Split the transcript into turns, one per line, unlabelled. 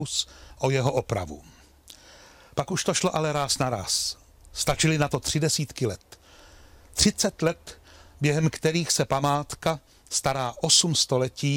o jeho opravu. Pak už to šlo ale ráz na ráz. Stačily na to 30 let. 30 let, během kterých se památka, stará 8 století,